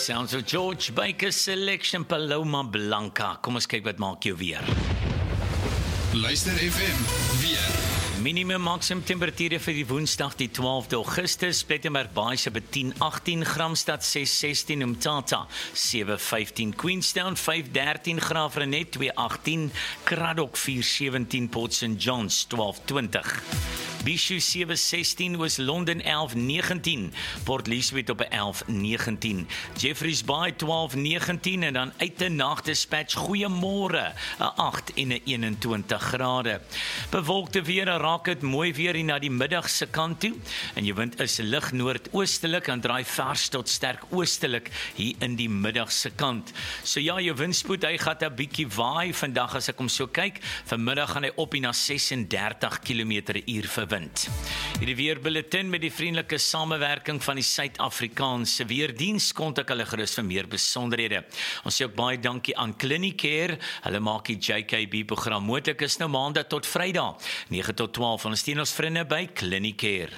Sounds of George Baker Selection, Paloma Blanca. Kom ons kyk wat maak jou weer. Luister FM, weer. Minimum maksimum temperature vir die Woensdag die 12de Augustus, Plettenberg Baai se by 10-18, Gramstad 6-16, Umtata 7-15, Queenstown 5-13, Graafrenet 2-18, Kraddock 4-17, Port St. John's 12-20. Bishu 7-16, Oos-London 11-19, Port Elizabeth op 11-19, Jeffreys Bay 12-19 en dan uit de nacht dispatch, goeiemôre, 8 en 21 grade. Bewolkte weer, raak het mooi weer hier na die middagse kant toe en jou wind is lig noordoostelik en draai vars tot sterk oostelik hier in die middagse kant. So ja, jou windspoed, hy gaat 'n bietjie waai vandag as ek hom so kyk. Vanmiddag gaan hy op na 36 km/h vir wind. Hierdie weerbulletin met die vriendelike samewerking van die Suid-Afrikaanse Weerdiens, kontak hulle gerus vir meer besonderhede. Ons sê ook baie dankie aan Clinicare, hulle maak die JKB program moontlik, is nou maandag tot Vrydag, 9 tot 12, ondersteun ons vriende by Clinicare.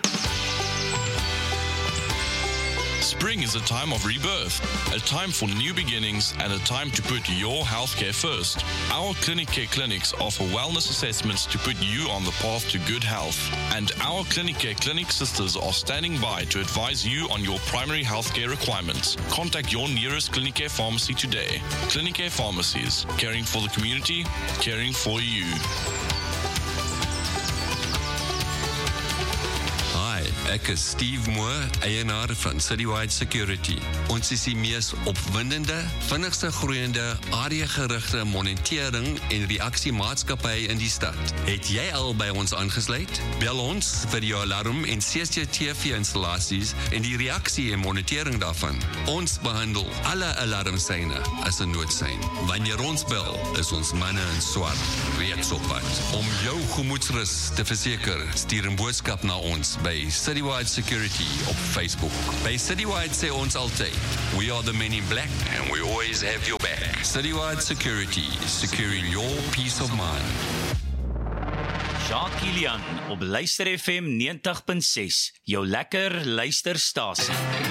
Spring is a time of rebirth, a time for new beginnings, and a time to put your healthcare first. Our Clinicare clinics offer wellness assessments to put you on the path to good health. And our Clinicare clinic sisters are standing by to advise you on your primary healthcare requirements. Contact your nearest Clinicare pharmacy today. Clinicare Pharmacies, caring for the community, caring for you. Ek is Steve Moore, eienaar van Citywide Security. Ons is die mees opwindende, vinnigste groeiende, areagerigte monitering en reaksiemaatskappy in die stad. Het jy al by ons aangesluit? Bel ons vir jou alarm en CCTV-installasies en die reaksie en monitering daarvan. Ons behandel alle alarmsyne as 'n noodsein. Wanneer ons bel, is ons manne in swart reeds op pad. Om jou gemoedsrus te verseker, stuur 'n boodskap na ons by Citywide Security op Facebook. By Citywide sê ons altyd, we are the men in black and we always have your back. Citywide Security, securing your peace of mind. Jacques Kilian op Luister FM 90.6, jou lekker luisterstasie.